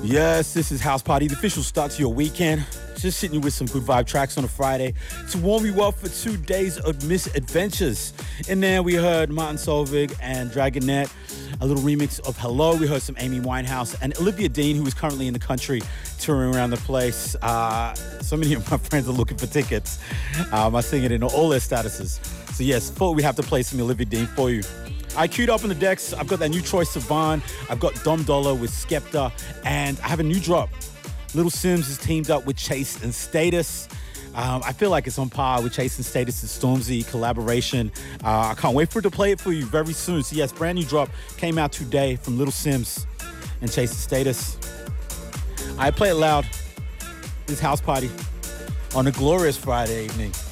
Yes, this is House Party, the official start to your weekend. Just hitting you with some good vibe tracks on a Friday to warm you up for 2 days of misadventures. And then we heard Martin Solveig and Dragonette, a little remix of Hello. We heard some Amy Winehouse and Olivia Dean, who is currently in the country touring around the place. So many of my friends are looking for tickets. I sing it in all their statuses. So yes, we have to play some Olivia Dean for you. I queued up on the decks. I've got that new Troye Sivan. I've got Dom Dollar with Skepta. And I have a new drop. Little Sims has teamed up with Chase and Status. I feel like it's on par with Chase and Status' Stormzy collaboration. I can't wait for it to play it for you very soon. So yes, brand new drop came out today from Little Sims and Chase and Status. I play it loud. This House Party on a glorious Friday evening.